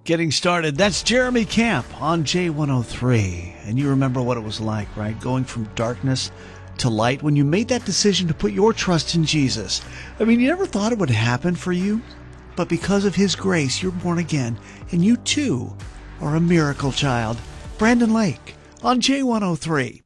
Getting started. That's Jeremy Camp on J103. And you remember what it was like, right? Going from darkness to light when you made that decision to put your trust in Jesus. I mean, you never thought it would happen for you, but because of His grace, you're born again, and you too are a miracle child. Brandon Lake on J103.